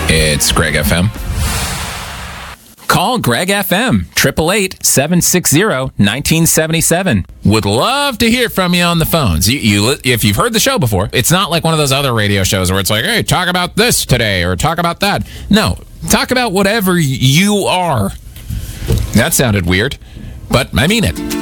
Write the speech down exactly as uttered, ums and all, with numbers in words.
It's Greg F M. Call Greg F M, eight eight eight, seven six zero, one nine seven seven. Would love to hear from you on the phones. You, you, if you've heard the show before, it's not like one of those other radio shows where it's like, hey, talk about this today or talk about that. No, talk about whatever you are. That sounded weird, but I mean it.